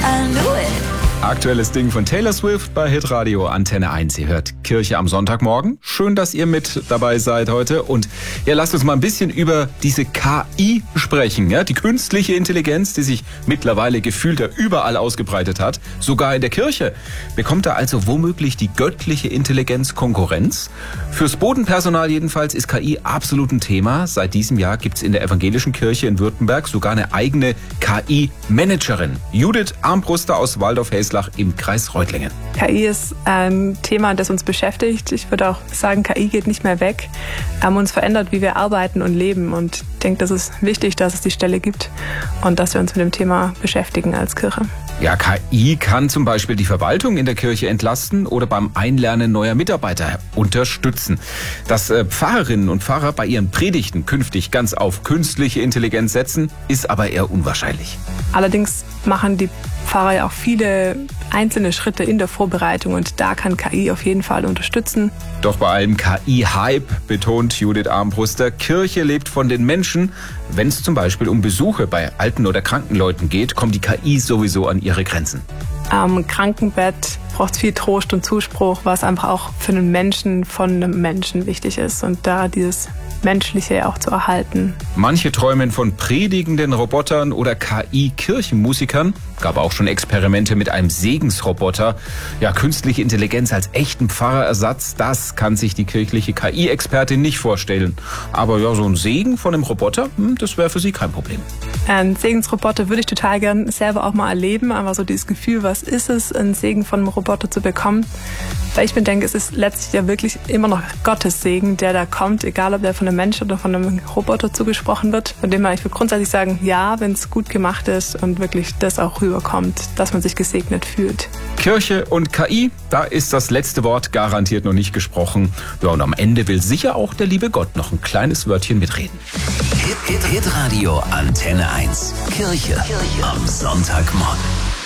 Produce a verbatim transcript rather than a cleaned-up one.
I knew it. Aktuelles Ding von Taylor Swift bei Hitradio Antenne eins. Ihr hört Kirche am Sonntagmorgen. Schön, dass ihr mit dabei seid heute. Und ja, lasst uns mal ein bisschen über diese K I sprechen. Ja? Die künstliche Intelligenz, die sich mittlerweile gefühlt ja überall ausgebreitet hat. Sogar in der Kirche. Bekommt da also womöglich die göttliche Intelligenz Konkurrenz? Fürs Bodenpersonal jedenfalls ist K I absolut ein Thema. Seit diesem Jahr gibt es in der evangelischen Kirche in Württemberg sogar eine eigene K I-Managerin. Judith Armbruster aus Waldorf-Heslach im Kreis Reutlingen. K I ist ein Thema, das uns beschäftigt. Ich würde auch sagen, K I geht nicht mehr weg. Wir haben uns verändert, wie wir arbeiten und leben. Und ich denke, das ist wichtig, dass es die Stelle gibt und dass wir uns mit dem Thema beschäftigen als Kirche. Ja, K I kann zum Beispiel die Verwaltung in der Kirche entlasten oder beim Einlernen neuer Mitarbeiter unterstützen. Dass äh, Pfarrerinnen und Pfarrer bei ihren Predigten künftig ganz auf künstliche Intelligenz setzen, ist aber eher unwahrscheinlich. Allerdings machen die Pfarrer ja auch viele einzelne Schritte in der Vorbereitung und da kann K I auf jeden Fall unterstützen. Doch bei allem K I-Hype, betont Judith Armbruster, Kirche lebt von den Menschen. Wenn es zum Beispiel um Besuche bei alten oder kranken Leuten geht, kommt die K I sowieso an ihre Grenzen. Am Krankenbett braucht es viel Trost und Zuspruch, was einfach auch für einen Menschen von einem Menschen wichtig ist und da dieses Menschliche auch zu erhalten. Manche träumen von predigenden Robotern oder K I-Kirchenmusikern. Gab auch schon Experimente mit einem Segensroboter. Ja, künstliche Intelligenz als echten Pfarrerersatz, das kann sich die kirchliche K I-Expertin nicht vorstellen. Aber ja, so ein Segen von einem Roboter, das wäre für sie kein Problem. Ein Segensroboter würde ich total gern selber auch mal erleben. Aber so dieses Gefühl, was ist es, einen Segen von einem Roboter zu bekommen? Weil ich mir denke, es ist letztlich ja wirklich immer noch Gottes Segen, der da kommt, egal ob der von einem Mensch oder von einem Roboter zugesprochen wird. Von dem her, ich würde grundsätzlich sagen, ja, wenn es gut gemacht ist und wirklich das auch rüberkommt, dass man sich gesegnet fühlt. Kirche und K I, da ist das letzte Wort garantiert noch nicht gesprochen. Ja, und am Ende will sicher auch der liebe Gott noch ein kleines Wörtchen mitreden. Hit, Hit, Hitradio Antenne eins. Kirche, Kirche am Sonntagmorgen.